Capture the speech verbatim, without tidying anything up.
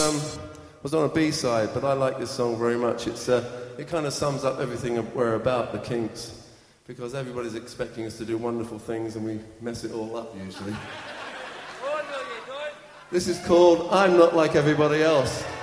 um, was on a B-side, but I like this song very much. It's uh, it kind of sums up everything we're about, the Kinks, because everybody's expecting us to do wonderful things and we mess it all up usually. This is called I'm Not Like Everybody Else.